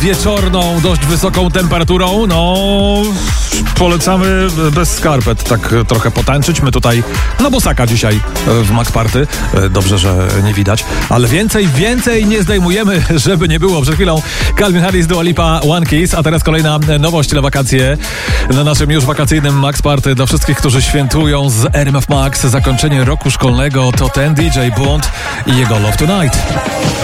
wieczorną, dość wysoką temperaturą, no polecamy bez skarpet tak trochę potańczyć. My tutaj na bosaka dzisiaj w Max Party. Dobrze, że nie widać, ale więcej nie zdejmujemy, żeby nie było. Przed chwilą Calvin Harris, Dua Lipa, One Kiss, a teraz kolejna nowość na wakacje na naszym już wakacyjnym Max Party. Dla wszystkich, którzy świętują z RMF Max zakończenie roku szkolnego, to ten DJ Bond i jego Love Tonight.